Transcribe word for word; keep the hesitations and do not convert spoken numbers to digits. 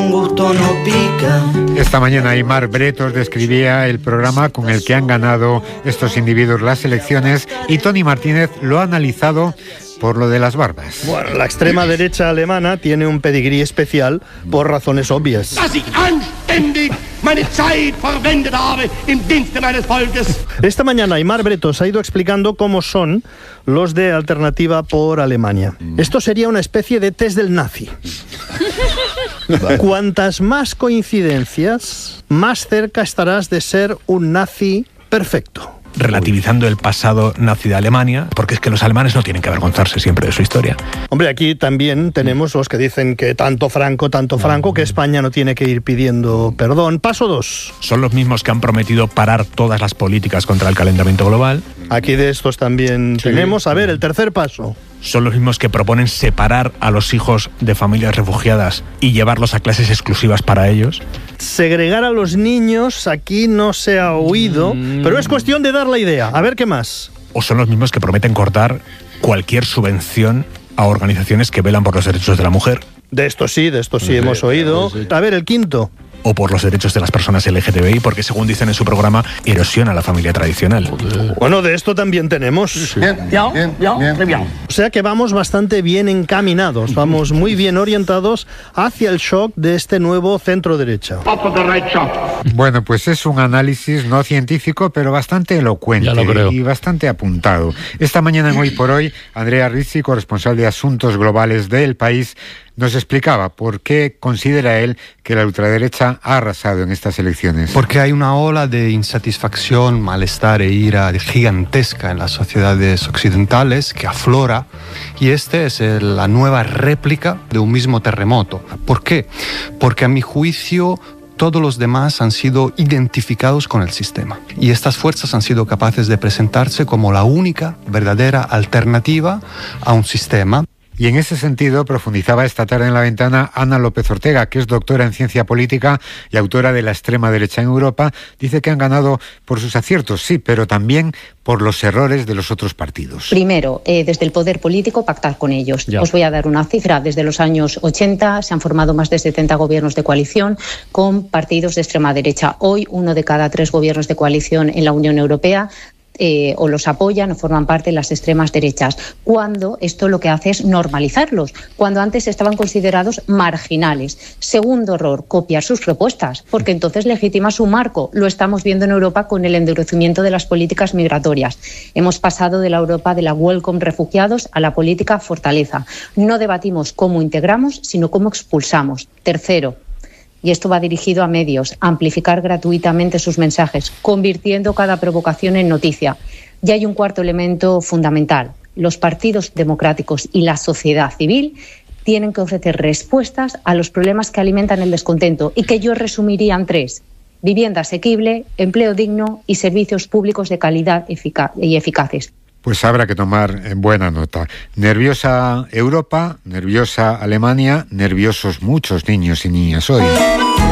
con gusto no pica. Esta mañana Aimar Bretos describía el programa con el que han ganado estos individuos las elecciones y Tony Martínez lo ha analizado por lo de las barbas. Bueno, la extrema derecha alemana tiene un pedigrí especial por razones obvias. Esta mañana Aimar Bretos ha ido explicando cómo son los de Alternativa por Alemania. Esto sería una especie de test del nazi. Cuantas más coincidencias, más cerca estarás de ser un nazi perfecto. Relativizando el pasado nazi de Alemania, porque es que los alemanes no tienen que avergonzarse siempre de su historia. Hombre, aquí también tenemos los que dicen que tanto Franco, tanto Franco, que España no tiene que ir pidiendo perdón. Paso dos. Son los mismos que han prometido parar todas las políticas contra el calentamiento global. Aquí de estos también sí. tenemos. A ver, el tercer paso. Son los mismos que proponen separar a los hijos de familias refugiadas y llevarlos a clases exclusivas para ellos. Segregar a los niños aquí no se ha oído, mm. pero es cuestión de dar la idea. A ver, ¿qué más? O son los mismos que prometen cortar cualquier subvención a organizaciones que velan por los derechos de la mujer. De esto sí, de esto sí, sí hemos oído. Sí. A ver, el quinto. O por los derechos de las personas L G T B I, porque según dicen en su programa, erosiona la familia tradicional. Bueno, de esto también tenemos. Sí. Bien, bien, bien, bien, bien. O sea que vamos bastante bien encaminados, vamos muy bien orientados hacia el shock de este nuevo centro derecha. Bueno, pues es un análisis no científico, pero bastante elocuente y bastante apuntado. Esta mañana en Hoy por Hoy, Andrea Rizzi, corresponsal de Asuntos Globales de El País, nos explicaba por qué considera él que la ultraderecha ha arrasado en estas elecciones. Porque hay una ola de insatisfacción, malestar e ira gigantesca en las sociedades occidentales que aflora, y este es el, la nueva réplica de un mismo terremoto. ¿Por qué? Porque a mi juicio todos los demás han sido identificados con el sistema. Y estas fuerzas han sido capaces de presentarse como la única verdadera alternativa a un sistema. Y en ese sentido profundizaba esta tarde en La Ventana Ana López Ortega, que es doctora en ciencia política y autora de La extrema derecha en Europa. Dice que han ganado por sus aciertos, sí, pero también por los errores de los otros partidos. Primero, eh, desde el poder político, pactar con ellos. Ya. Os voy a dar una cifra. Desde los años ochenta se han formado más de setenta gobiernos de coalición con partidos de extrema derecha. Hoy, uno de cada tres gobiernos de coalición en la Unión Europea Eh, o los apoyan o forman parte de las extremas derechas, cuando esto lo que hace es normalizarlos, cuando antes estaban considerados marginales. Segundo error, copiar sus propuestas, porque entonces legitima su marco. Lo estamos viendo en Europa con el endurecimiento de las políticas migratorias. Hemos pasado de la Europa de la welcome refugiados a la política fortaleza. No debatimos cómo integramos, sino cómo expulsamos. Tercero, y esto va dirigido a medios, amplificar gratuitamente sus mensajes, convirtiendo cada provocación en noticia. Y hay un cuarto elemento fundamental. Los partidos democráticos y la sociedad civil tienen que ofrecer respuestas a los problemas que alimentan el descontento y que yo resumiría en tres: vivienda asequible, empleo digno y servicios públicos de calidad efic- y eficaces. Pues habrá que tomar en buena nota. Nerviosa Europa, nerviosa Alemania, nerviosos muchos niños y niñas hoy.